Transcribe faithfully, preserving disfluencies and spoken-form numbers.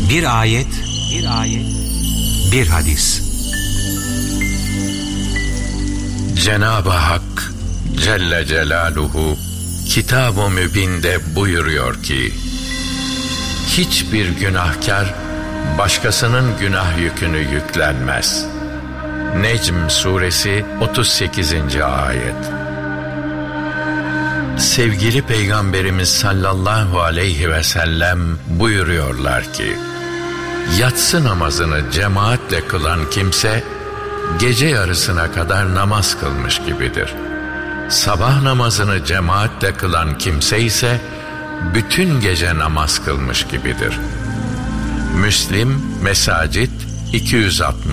Bir ayet, bir ayet, bir hadis. Cenab-ı Hak Celle Celaluhu Kitab-ı Mübin'de buyuruyor ki, hiçbir günahkar başkasının günah yükünü yüklenmez. Necm suresi otuz sekizinci ayet. Sevgili Peygamberimiz sallallahu aleyhi ve sellem buyuruyorlar ki, yatsı namazını cemaatle kılan kimse gece yarısına kadar namaz kılmış gibidir. Sabah namazını cemaatle kılan kimse ise bütün gece namaz kılmış gibidir. Müslim Mesacit iki yüz altmış.